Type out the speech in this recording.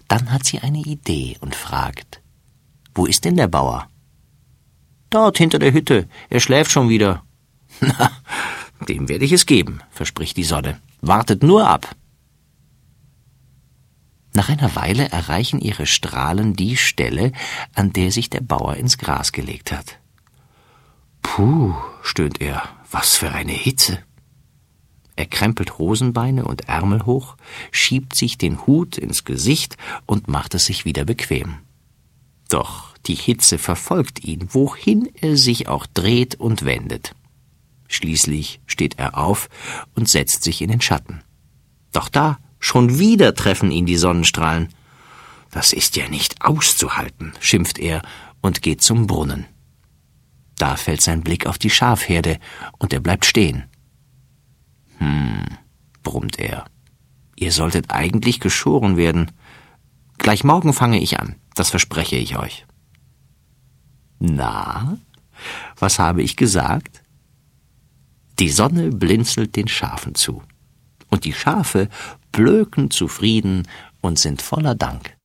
Dann hat sie eine Idee und fragt: »Wo ist denn der Bauer?« »Dort hinter der Hütte, er schläft schon wieder.« »Na, dem werde ich es geben«, verspricht die Sonne. »Wartet nur ab.« Nach einer Weile erreichen ihre Strahlen die Stelle, an der sich der Bauer ins Gras gelegt hat. »Puh«, stöhnt er, »was für eine Hitze!« Er krempelt Hosenbeine und Ärmel hoch, schiebt sich den Hut ins Gesicht und macht es sich wieder bequem. Doch die Hitze verfolgt ihn, wohin er sich auch dreht und wendet. Schließlich steht er auf und setzt sich in den Schatten. Doch da, schon wieder treffen ihn die Sonnenstrahlen. »Das ist ja nicht auszuhalten«, schimpft er und geht zum Brunnen. Da fällt sein Blick auf die Schafherde und er bleibt stehen. Brummt er. »Ihr solltet eigentlich geschoren werden. Gleich morgen fange ich an, das verspreche ich euch.« »Na, was habe ich gesagt?« Die Sonne blinzelt den Schafen zu. Und die Schafe blöken zufrieden und sind voller Dank.